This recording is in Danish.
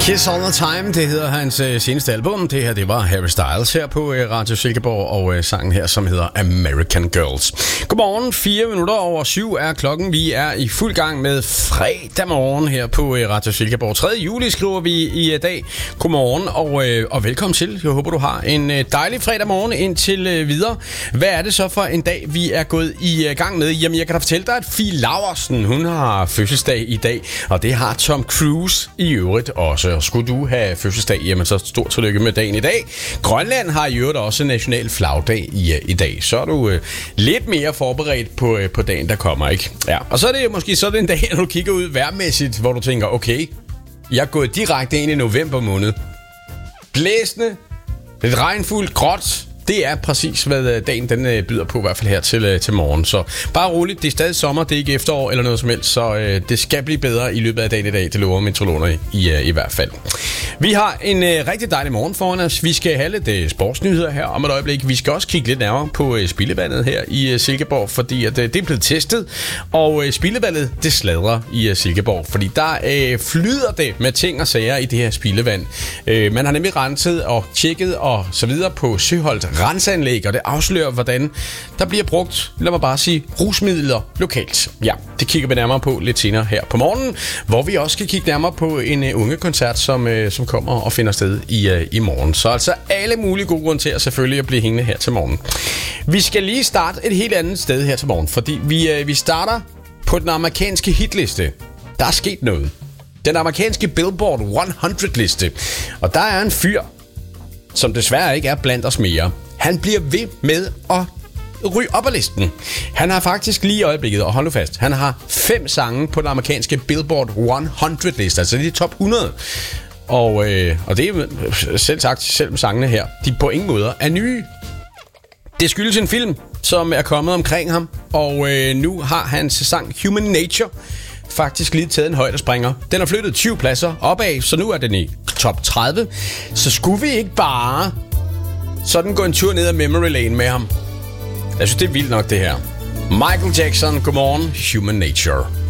Kiss All The Time, det hedder hans seneste album. Det her, det var Harry Styles her på Radio Silkeborg, og sangen her, som hedder American Girls. Godmorgen, 7:04 er klokken. Vi er i fuld gang med fredag morgen her på Radio Silkeborg. 3. juli skriver vi i dag. Godmorgen og velkommen til. Jeg håber, du har en dejlig fredag morgen indtil videre. Hvad er det så for en dag, vi er gået i gang med? Jamen, jeg kan da fortælle dig, at Fie Laursen, hun har fødselsdag i dag, og det har Tom Cruise i øvrigt også. Og skulle du have fødselsdag, jamen så stort tillykke med dagen i dag. Grønland har i øvrigt også national flagdag i dag. Så er du lidt mere forberedt på dagen, der kommer, ikke? Ja. Og så er det måske sådan en dag, når du kigger ud vejrmæssigt, hvor du tænker, okay, jeg er gået direkte ind i november måned. Blæsende, lidt regnfuldt, gråt. Det er præcis, hvad dagen den byder på, i hvert fald her til morgen. Så bare roligt, det er stadig sommer, det er ikke efterår eller noget som helst, så det skal blive bedre i løbet af dagen i dag, det lover meteorologerne i hvert fald. Vi har en rigtig dejlig morgen foran os. Vi skal have lidt sportsnyheder her om et øjeblik. Vi skal også kigge lidt nærmere på spildevandet her i Silkeborg, fordi at, det er blevet testet, og spildevandet, det sladrer i Silkeborg, fordi der flyder det med ting og sager i det her spildevand. Man har nemlig renset og tjekket og så videre på Søholt renseanlæg, og det afslører, hvordan der bliver brugt, lad mig bare sige, rusmidler lokalt. Ja, det kigger vi nærmere på lidt senere her på morgenen, hvor vi også skal kigge nærmere på en ungekoncert, som kommer og finder sted i morgen. Så altså alle mulige gode grunde til at selvfølgelig at blive hængende her til morgen. Vi skal lige starte et helt andet sted her til morgen, fordi vi starter på den amerikanske hitliste. Der er sket noget. Den amerikanske Billboard 100-liste. Og der er en fyr, som desværre ikke er blandt os mere. Han bliver ved med at ryge op ad listen. Han har faktisk lige i øjeblikket, og hold nu fast, han har 5 sange på den amerikanske Billboard 100-liste, altså de top 100. Og det er selv sagt, selv sangene her, de på ingen måder er nye. Det skyldes en film, som er kommet omkring ham, og nu har hans sang Human Nature faktisk lige taget en højdespringer. Den har flyttet 20 pladser opad, så nu er den i top 30. Så skulle vi ikke bare sådan gå en tur ned ad memory lane med ham? Jeg synes, det er vildt nok det her. Michael Jackson, godmorgen, Human Nature.